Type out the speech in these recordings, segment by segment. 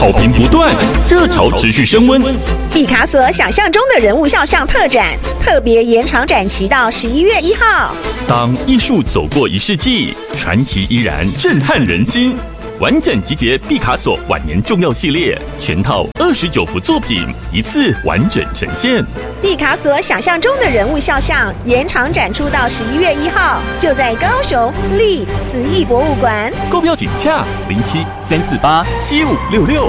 好评不断，热潮持续升温。 毕卡索想象中的人物肖像特展特别延长展期到11月1号。 当艺术走过1世纪，传奇依然震撼人心。完整集结毕卡索晚年重要系列，全套29幅作品，一次完整呈现。 毕卡索想象中的人物肖像延长展出到11月1号，就在高雄立慈艺博物馆。 购票请洽07-348-7566。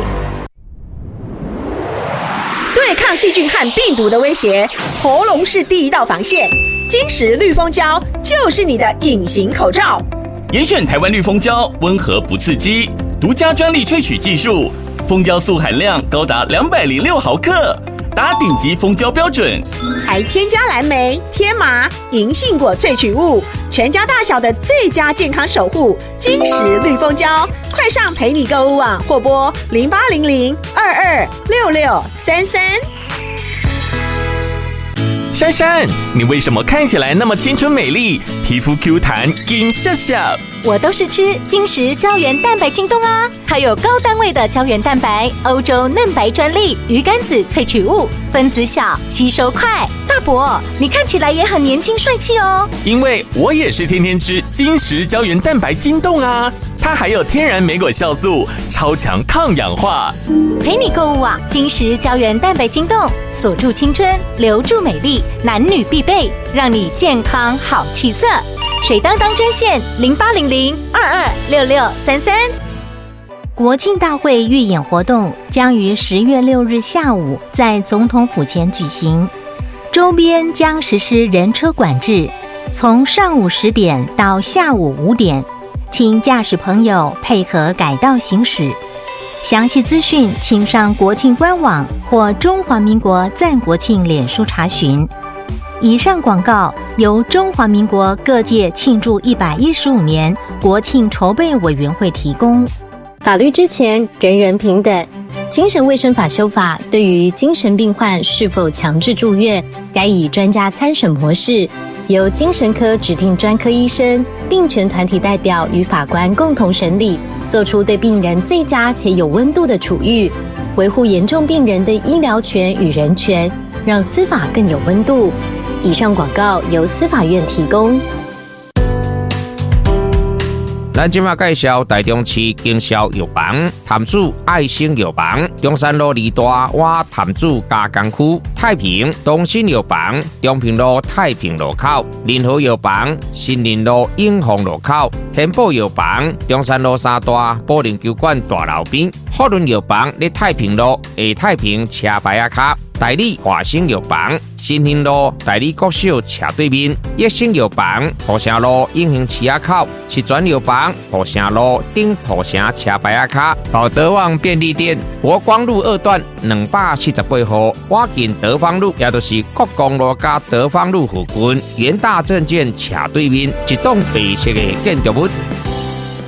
对抗细菌和病毒的威胁，喉咙是第一道防线。金石绿蜂胶就是你的隐形口罩。 严选台湾绿蜂胶，温和不刺激，独家专利萃取技术，蜂胶素含量高达206毫克，达顶级蜂胶标准， 还添加蓝莓、天麻、银杏果萃取物，全家大小的最佳健康守护。金石绿蜂胶，快上陪你购物网或拨0800-226633。 珊珊，你为什么看起来那么青春美丽，皮肤 Q 弹，金笑笑？ 我都是吃金石胶原蛋白晶冻啊，它有高单位的胶原蛋白，欧洲嫩白专利，鱼肝子萃取物，分子小，吸收快。大伯，你看起来也很年轻帅气哦。 因为我也是天天吃金石胶原蛋白晶冻啊，它还有天然莓果酵素，超强抗氧化。 陪你购物网，金石胶原蛋白晶冻，锁住青春，留住美丽，男女必备，让你健康好气色。水当当专线0800-226633。 国庆大会预演活动将于10月6日下午在总统府前举行，周边将实施人车管制，从上午10点到下午5点，请驾驶朋友配合改道行驶。详细资讯请上国庆官网或中华民国赞国庆脸书查询。以上广告由中华民国各界庆祝115年国庆筹备委员会提供。 法律之前，人人平等。精神卫生法修法对于精神病患是否强制住院，该以专家参审模式，由精神科指定专科医生、病权团体代表与法官共同审理，做出对病人最佳且有温度的处遇，维护严重病人的医疗权与人权，让司法更有温度。以上广告由司法院提供。 咱今麦介绍台中市经销药房潭子爱心药房，中山路2大洼潭子加工区，太平东新药房中平路太平路口，联合药房新林路永丰路口，天宝药房中山路3大保龄球馆大楼边，福伦药房在太平路下太平车牌仔卡，代理华兴药房新兴路代理国小斜对面，益生药房土城路永兴市仔口，是转药房土城路顶土城车牌仔卡，宝德旺便利店国光路2段248号，我近德芳路，也就是国光路加德芳路附近，元大证券斜对面，一栋白色的建筑物。